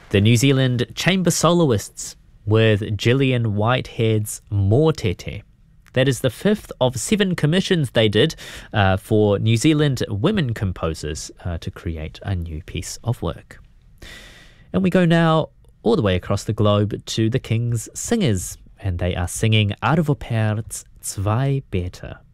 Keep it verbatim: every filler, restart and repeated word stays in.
The New Zealand Chamber Soloists with Gillian Whitehead's Mōtete. That is the fifth of seven commissions they did uh, for New Zealand women composers uh, to create a new piece of work. And we go now all the way across the globe to the King's Singers, and they are singing Arvopert's Zwei Beete.